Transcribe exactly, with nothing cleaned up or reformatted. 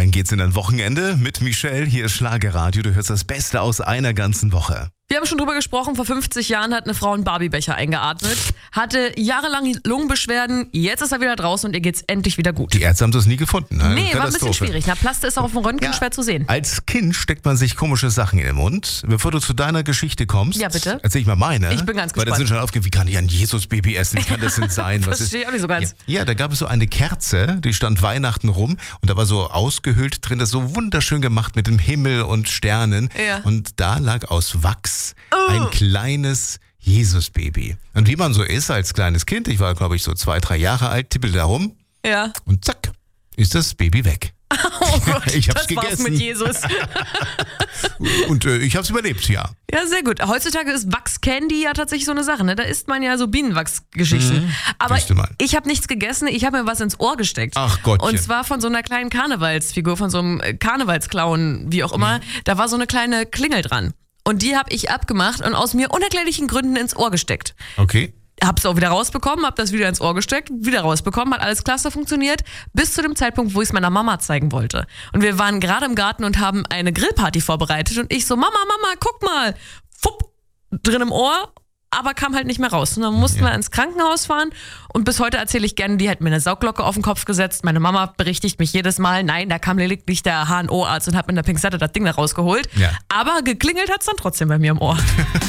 Rein geht's in ein Wochenende mit Michelle. Hier ist Schlagerradio. Du hörst das Beste aus einer ganzen Woche. Wir haben schon drüber gesprochen, vor fünfzig Jahren hat eine Frau einen Barbie-Becher eingeatmet, hatte jahrelang Lungenbeschwerden, jetzt ist er wieder draußen und ihr geht's endlich wieder gut. Die Ärzte haben das nie gefunden. Ne? Nee, war ein bisschen schwierig. Na, Plaste ist auch auf dem Röntgen ja, schwer zu sehen. Als Kind steckt man sich komische Sachen in den Mund. Bevor du zu deiner Geschichte kommst, ja, bitte. erzähl ich mal meine. Ich bin ganz gespannt. Weil da sind schon aufgegeben, wie kann ich ein Jesus-Baby essen? Wie kann das denn sein? Was Verstehe ich auch nicht so ganz. Ja, ja, da gab es so eine Kerze, die stand Weihnachten rum und da war so ausgehöhlt drin, das so wunderschön gemacht mit dem Himmel und Sternen. Ja. Und da lag aus Wachs oh. ein kleines Jesus-Baby. Und wie man so ist als kleines Kind, ich war glaube ich so zwei, drei Jahre alt, tippel da rum ja. und zack, ist das Baby weg. Oh Gott, ich hab's das gegessen. war's mit Jesus. Und äh, ich hab's überlebt, ja. Ja, sehr gut. Heutzutage ist Wachscandy ja tatsächlich so eine Sache, ne? Da isst man ja so Bienenwachsgeschichten. Mhm. Aber ich habe nichts gegessen, ich habe mir was ins Ohr gesteckt. Ach Gottchen. Und zwar von so einer kleinen Karnevalsfigur, von so einem Karnevalsclown, wie auch immer. Mhm. Da war so eine kleine Klingel dran. Und die habe ich abgemacht und aus mir unerklärlichen Gründen ins Ohr gesteckt. Okay. Hab's auch wieder rausbekommen, hab das wieder ins Ohr gesteckt, wieder rausbekommen, hat alles klasse funktioniert, bis zu dem Zeitpunkt, wo ich es meiner Mama zeigen wollte. Und wir waren gerade im Garten und haben eine Grillparty vorbereitet und ich so, Mama, Mama, guck mal, fupp, drin im Ohr, aber kam halt nicht mehr raus. Und dann mussten ja. wir ins Krankenhaus fahren und bis heute erzähle ich gerne, die hat mir eine Saugglocke auf den Kopf gesetzt. Meine Mama berichtigt mich jedes Mal, nein, da kam lediglich der H N O-Arzt und hat mit einer Pinzette das Ding da rausgeholt. Ja. Aber geklingelt hat's dann trotzdem bei mir im Ohr.